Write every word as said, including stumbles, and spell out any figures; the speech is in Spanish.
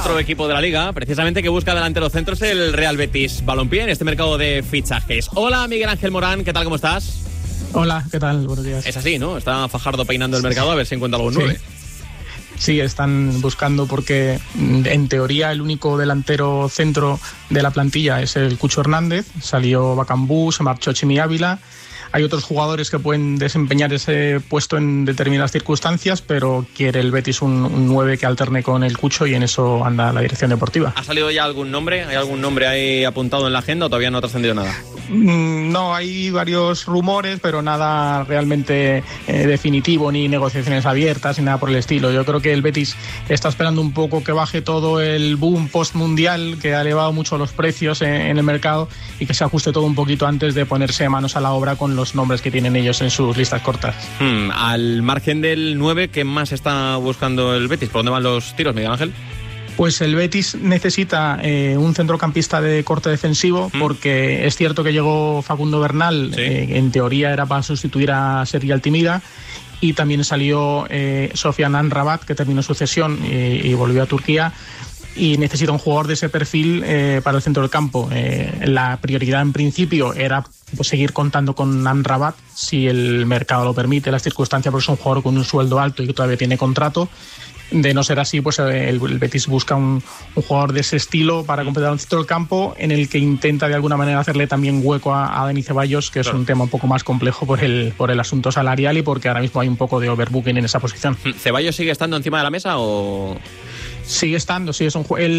otro equipo de la Liga, precisamente que busca delantero centro, es el Real Betis Balompié en este mercado de fichajes. Hola, Miguel Ángel Morán, ¿qué tal, cómo estás? Hola, ¿qué tal? Buenos días. Es así, ¿no? Está Fajardo peinando el mercado a ver si encuentra algún nueve. Sí, están buscando porque en teoría el único delantero centro de la plantilla es el Cucho Hernández. Salió Bacambú, se marchó Chimi Ávila. Hay otros jugadores que pueden desempeñar ese puesto en determinadas circunstancias, pero quiere el Betis un, un nueve que alterne con el Cucho y en eso anda la dirección deportiva. ¿Ha salido ya algún nombre? ¿Hay algún nombre ahí apuntado en la agenda o todavía no ha trascendido nada? No, hay varios rumores, pero nada realmente eh, definitivo, ni negociaciones abiertas, ni nada por el estilo. Yo creo que el Betis está esperando un poco que baje todo el boom post-mundial, que ha elevado mucho los precios en, en el mercado, y que se ajuste todo un poquito antes de ponerse manos a la obra con los nombres que tienen ellos en sus listas cortas. Hmm, al margen del nueve, ¿qué más está buscando el Betis? ¿Por dónde van los tiros, Miguel Ángel? Pues el Betis necesita eh, un centrocampista de corte defensivo, ¿Mm? Porque es cierto que llegó Facundo Bernal, ¿sí? eh, en teoría era para sustituir a Sergi Altimira, y también salió eh, Sofian Amrabat, que terminó su cesión y, y volvió a Turquía, y necesita un jugador de ese perfil eh, para el centro del campo. Eh, la prioridad en principio era pues, seguir contando con Amrabat si el mercado lo permite, las circunstancias, porque es un jugador con un sueldo alto y que todavía tiene contrato. De no ser así, pues el, el Betis busca un, un jugador de ese estilo para completar un centro del campo, en el que intenta de alguna manera hacerle también hueco a, a Dani Ceballos, que es claro. un tema un poco más complejo por el, por el asunto salarial y porque ahora mismo hay un poco de overbooking en esa posición. ¿Ceballos sigue estando encima de la mesa o...? Sigue estando, sí, es un el